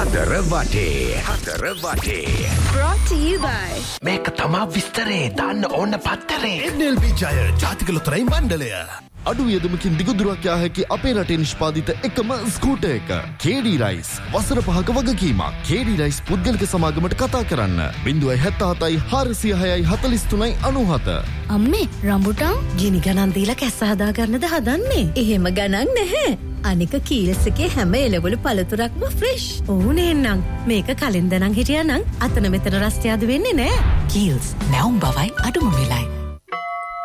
හතර වටේ. Brought to you by මේක තමා විස්තරේ දාන්න ඕන පත්තරේ. NLB ජය ජාතික ලොතරැයි මණ්ඩලය. අඩු වියදමකින් දිගුදුරක් යා හැකි අපේ රටේ නිෂ්පාදිත එකම ස්කූටර් එක. KD rice. වසර 5ක වගකීමක්. KD රයිස් පුද්ගලික සමාගමට කතා කරන්න. 077 406 43 97. අම්මේ රම්බුටාන් ගිනි ගණන් දීලා කැස්ස හදා ගන්නද හදන්නේ? එහෙම ගණන් නැහැ. අනික කීල්ස් එකේ හැම එළවලු පළතුරක්ම ෆ්‍රෙෂ්. ඕනේ නම් මේක කලින් දනන් හිටියානම් අතන මෙතන රස්තියාදු වෙන්නේ නැහැ. කීල්ස් නැවුම් බවයි අඩුම වෙලයි.